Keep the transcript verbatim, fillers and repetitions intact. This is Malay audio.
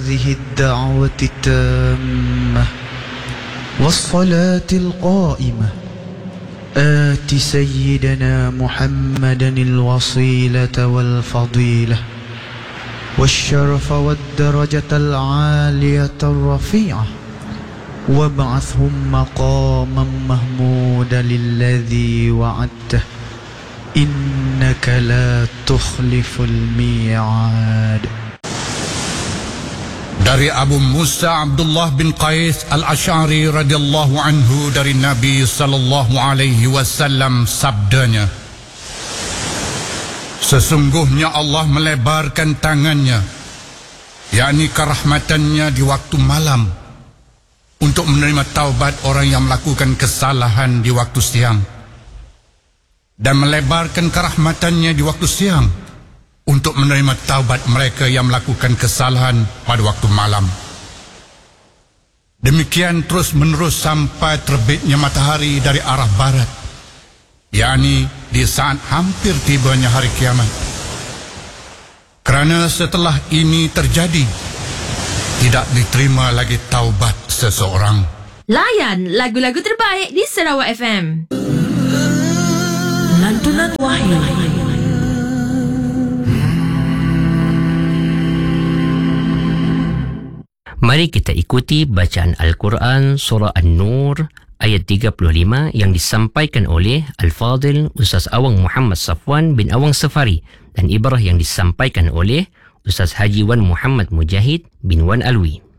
هذه الدعوة التامة والصلاة القائمة آت سيدنا محمدا الوصيلة والفضيلة والشرف والدرجة العالية الرفيعة وابعثهم مقاما محمودا للذي وعدته إنك لا تخلف الميعاد. Dari Abu Musa Abdullah bin Qais Al-Asy'ari radhiyallahu anhu dari Nabi sallallahu alaihi wasallam sabdanya, sesungguhnya Allah melebarkan tangannya, yakni kerahmatannya di waktu malam, untuk menerima taubat orang yang melakukan kesalahan di waktu siang, dan melebarkan kerahmatannya di waktu siang untuk menerima taubat mereka yang melakukan kesalahan pada waktu malam. Demikian terus menerus sampai terbitnya matahari dari arah barat, yakni di saat hampir tibanya hari kiamat. Kerana setelah ini terjadi, tidak diterima lagi taubat seseorang. Layan lagu-lagu terbaik di Sarawak F M. Lantunan Wahyu. Mari kita ikuti bacaan Al-Quran Surah An-Nur ayat tiga puluh lima yang disampaikan oleh Al-Fadil Ustaz Awang Muhammad Safwan bin Awang Safari dan ibrah yang disampaikan oleh Ustaz Haji Wan Muhammad Mujahid bin Wan Alwi.